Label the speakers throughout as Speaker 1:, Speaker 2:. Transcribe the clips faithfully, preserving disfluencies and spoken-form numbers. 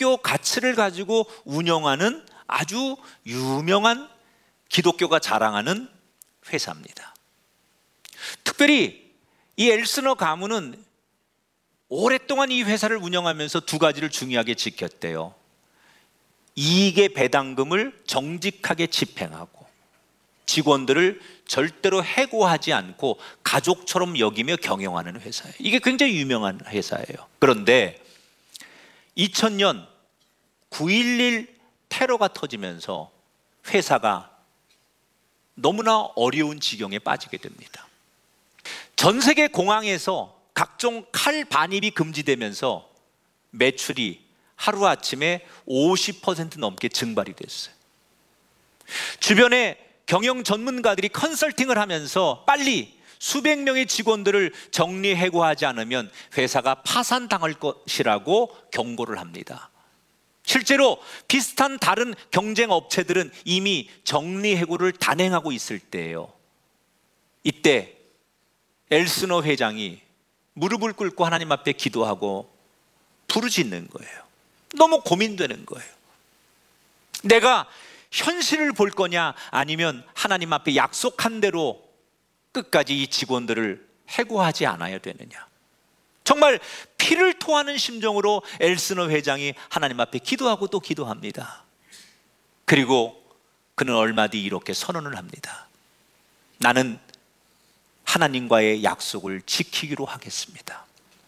Speaker 1: 기독교 가치를 가지고 운영하는 아주 유명한 기독교가 자랑하는 회사입니다. 특별히 이 엘스너 가문은 오랫동안 이 회사를 운영하면서 두 가지를 중요하게 지켰대요. 이익의 배당금을 정직하게 집행하고 직원들을 절대로 해고하지 않고 가족처럼 여기며 경영하는 회사예요. 이게 굉장히 유명한 회사예요. 그런데 이천 년 구일일 테러가 터지면서 회사가 너무나 어려운 지경에 빠지게 됩니다. 전 세계 공항에서 각종 칼 반입이 금지되면서 매출이 하루아침에 오십 퍼센트 넘게 증발이 됐어요. 주변에 경영 전문가들이 컨설팅을 하면서 빨리 수백 명의 직원들을 정리 해고하지 않으면 회사가 파산당할 것이라고 경고를 합니다. 실제로 비슷한 다른 경쟁 업체들은 이미 정리 해고를 단행하고 있을 때예요. 이때 엘스너 회장이 무릎을 꿇고 하나님 앞에 기도하고 부르짖는 거예요. 너무 고민되는 거예요. 내가 현실을 볼 거냐 아니면 하나님 앞에 약속한 대로 끝까지 이 직원들을 해고하지 않아야 되느냐. 정말 피를 토하는 심정으로 엘스너 회장이 하나님 앞에 기도하고 또 기도합니다. 그리고 그는 얼마 뒤 이렇게 선언을 합니다. 나는 하나님과의 약속을 지키기로 하겠습니다.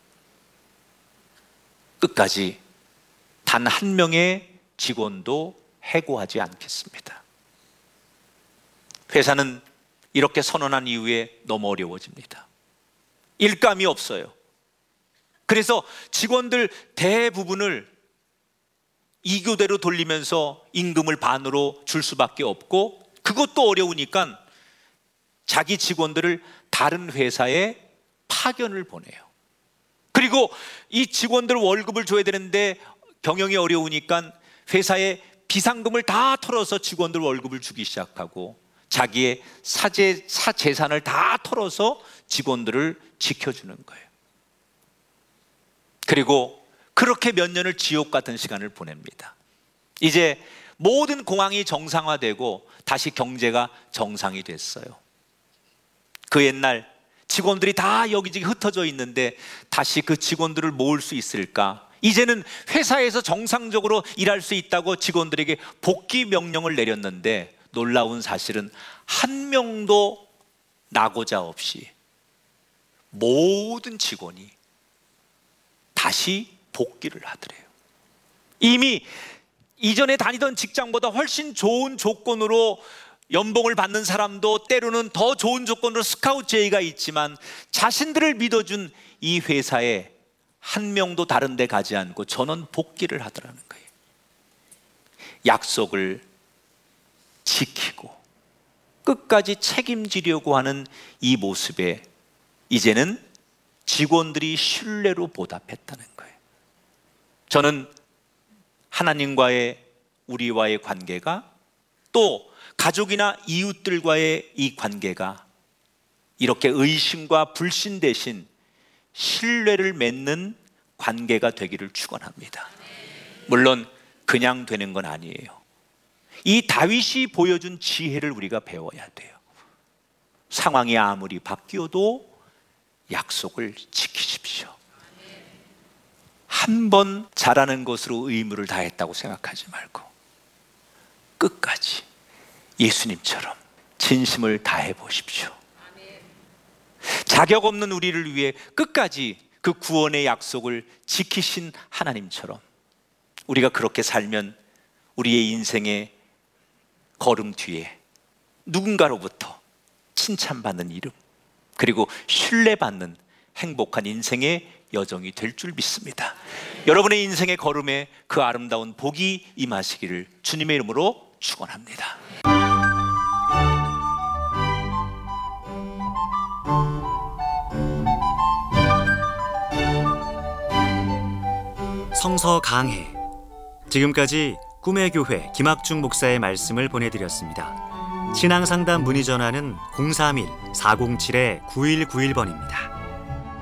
Speaker 1: 끝까지 단 한 명의 직원도 해고하지 않겠습니다. 회사는 이렇게 선언한 이후에 너무 어려워집니다. 일감이 없어요. 그래서 직원들 대부분을 이 교대로 돌리면서 임금을 반으로 줄 수밖에 없고, 그것도 어려우니까 자기 직원들을 다른 회사에 파견을 보내요. 그리고 이 직원들 월급을 줘야 되는데 경영이 어려우니까 회사에 비상금을 다 털어서 직원들 월급을 주기 시작하고 자기의 사재, 사재산을 다 털어서 직원들을 지켜주는 거예요. 그리고 그렇게 몇 년을 지옥 같은 시간을 보냅니다. 이제 모든 공항이 정상화되고 다시 경제가 정상이 됐어요. 그 옛날 직원들이 다 여기저기 흩어져 있는데 다시 그 직원들을 모을 수 있을까? 이제는 회사에서 정상적으로 일할 수 있다고 직원들에게 복귀 명령을 내렸는데 놀라운 사실은 한 명도 나고자 없이 모든 직원이 다시 복귀를 하더래요. 이미 이전에 다니던 직장보다 훨씬 좋은 조건으로 연봉을 받는 사람도 때로는 더 좋은 조건으로 스카우트 제의가 있지만 자신들을 믿어준 이 회사에 한 명도 다른 데 가지 않고 전원 복귀를 하더라는 거예요. 약속을 지키고 끝까지 책임지려고 하는 이 모습에 이제는 직원들이 신뢰로 보답했다는 거예요. 저는 하나님과의 우리와의 관계가 또 가족이나 이웃들과의 이 관계가 이렇게 의심과 불신 대신 신뢰를 맺는 관계가 되기를 축원합니다. 물론 그냥 되는 건 아니에요. 이 다윗이 보여준 지혜를 우리가 배워야 돼요. 상황이 아무리 바뀌어도 약속을 지키십시오. 한 번 잘하는 것으로 의무를 다했다고 생각하지 말고 끝까지 예수님처럼 진심을 다해 보십시오. 자격 없는 우리를 위해 끝까지 그 구원의 약속을 지키신 하나님처럼 우리가 그렇게 살면 우리의 인생의 걸음 뒤에 누군가로부터 칭찬받는 이름 그리고 신뢰받는 행복한 인생의 여정이 될 줄 믿습니다. 여러분의 인생의 걸음에 그 아름다운 복이 임하시기를 주님의 이름으로 축원합니다.
Speaker 2: 성서 강해. 지금까지 꿈의 교회 김학중 목사의 말씀을 보내드렸습니다. 신앙상담 문의 전화는 공삼일 사공칠 구일구일 번입니다.